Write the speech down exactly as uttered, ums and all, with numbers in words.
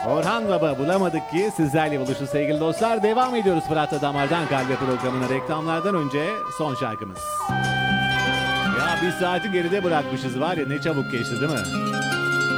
Orhan Baba bulamadık ki sizlerle buluştu sevgili dostlar. Devam ediyoruz Fırat'la Damardan Kalbe programına reklamlardan önce son şarkımız. Ya bir saati geride bırakmışız var ya, ne çabuk geçti değil mi?